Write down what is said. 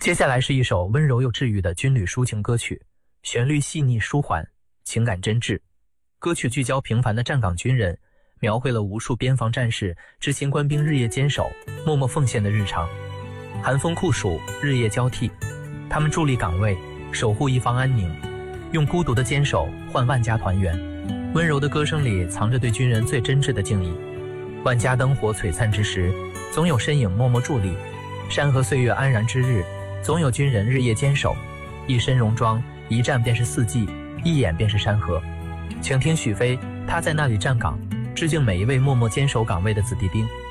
接下来是一首温柔又治愈的军旅抒情歌曲，旋律细腻舒缓，情感真挚。歌曲聚焦平凡的站岗军人，描绘了无数边防战士、执勤官兵日夜坚守、默默奉献的日常。寒风酷暑，日夜交替，他们伫立岗位，守护一方安宁，用孤独的坚守换万家团圆。温柔的歌声里藏着对军人最真挚的敬意。万家灯火璀璨之时，总有身影默默伫立；山河岁月安然之日，总有军人日夜坚守。一身戎装，一站便是四季，一眼便是山河。请听许飞，他在那里站岗，致敬每一位默默坚守岗位的子弟兵。